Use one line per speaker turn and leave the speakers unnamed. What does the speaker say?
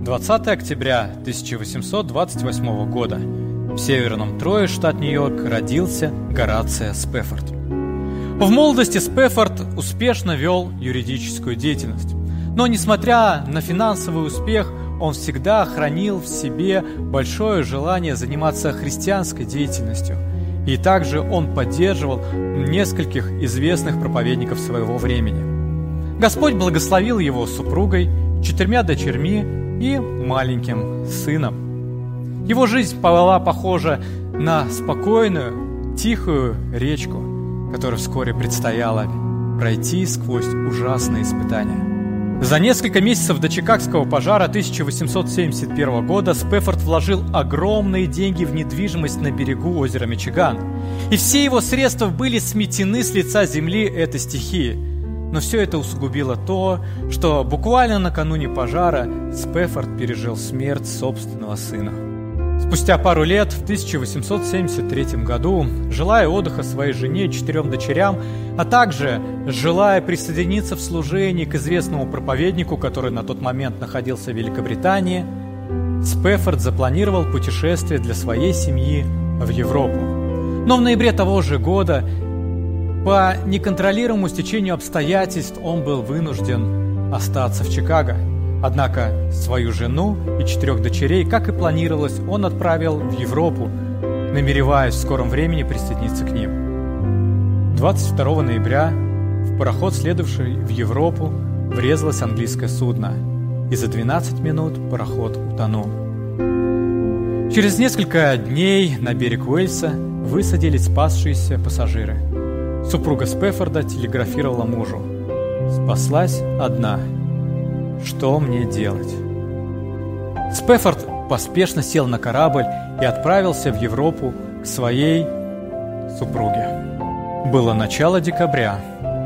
20 октября 1828 года в северном Трое, штат Нью-Йорк, родился Горацио Спэффорд. В молодости Спэффорд успешно вел юридическую деятельность. Но, несмотря на финансовый успех, он всегда хранил в себе большое желание заниматься христианской деятельностью. И также он поддерживал нескольких известных проповедников своего времени. Господь благословил его супругой, 4 дочерьми и маленьким сыном. Его жизнь была похожа на спокойную, тихую речку, которой вскоре предстояло пройти сквозь ужасные испытания. За несколько месяцев до Чикагского пожара 1871 года Спэффорд вложил огромные деньги в недвижимость на берегу озера Мичиган, и все его средства были сметены с лица земли этой стихии. Но все это усугубило то, что буквально накануне пожара Спэффорд пережил смерть собственного сына. Спустя пару лет, в 1873 году, желая отдыха своей жене и 4 дочерям, а также желая присоединиться в служении к известному проповеднику, который на тот момент находился в Великобритании, Спэффорд запланировал путешествие для своей семьи в Европу. Но в ноябре того же года, по неконтролируемому стечению обстоятельств, он был вынужден остаться в Чикаго. Однако свою жену и 4 дочерей, как и планировалось, он отправил в Европу, намереваясь в скором времени присоединиться к ним. 22 ноября в пароход, следовавший в Европу, врезалось английское судно, и за 12 минут пароход утонул. Через несколько дней на берег Уэльса высадились спасшиеся пассажиры. Супруга Спэффорда телеграфировала мужу: «Спаслась одна. Что мне делать?» Спэффорд поспешно сел на корабль и отправился в Европу к своей супруге. Было начало декабря.